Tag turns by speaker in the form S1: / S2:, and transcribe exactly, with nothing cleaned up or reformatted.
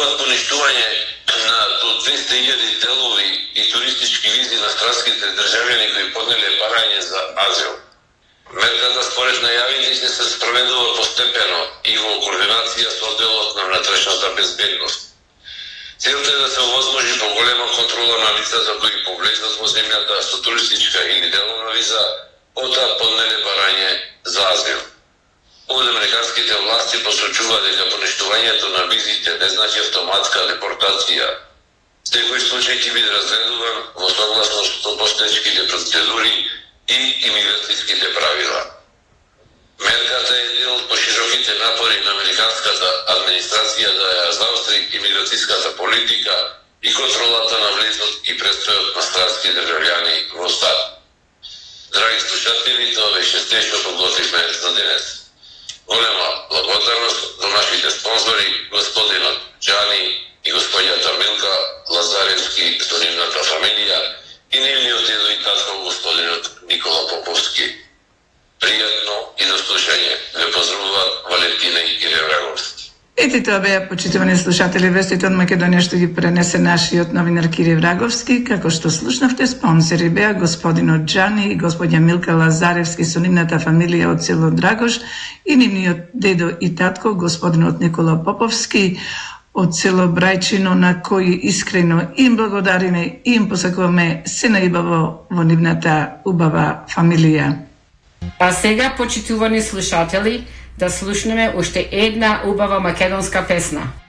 S1: Овој поништување на до двеста илјади делови и туристички визи на странските државјани кои поднеле барање за азил. Мерката според најавите ќе се спроведува постепено и во координација со одделот на внатрешната безбедност. Целта е да се овозможи поголема контрола на лицата кои повлезат во земјата со туристичка или деловна виза, ота поднеле барање за азил. Овде американските власти посочува дека поништувањето на визите не значи автоматска депортација. Секој случај ќе биде разгледуван во согласност со постоечките процедури и имиграцијските правила. Мерката е дел од пошироките напори на американската администрација да ја заостри имиграцијската политика и контролата на влезот и престојот на странски државјани во САД. Драги слушатели, тоа беше се што подготвивме за денес. Голема благодарност до нашите спонзори, господинот Џани и господјата Милка Лазаревски со нивната фамилија и нивниот дедо и татко господинот Никола Поповски. Пријатно и до слушање. Ве поздравува Валентина и Кире Враговски.
S2: Ете тоа беа, почитувани слушатели, вестите од Македонија што ги пренесе нашиот новинар Кире Враговски. Како што слушнавте, спонсори беа господинот Џани и господја Милка Лазаревски со нивната фамилија од село Драгош и нивниот дедо и татко господинот Никола Поповски од село Брајчино, на кои искрено им благодариме и им посакуваме се најубаво во нивната убава фамилија.
S3: А сега, почитувани слушатели, да слушнеме уште една убава македонска песна.